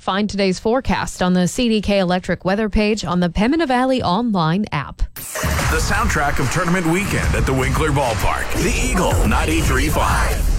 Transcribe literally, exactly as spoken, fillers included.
Find today's forecast on the C D K Electric weather page on the Pembina Valley online app. The soundtrack of tournament weekend at the Winkler Ballpark. The Eagle ninety-three point five.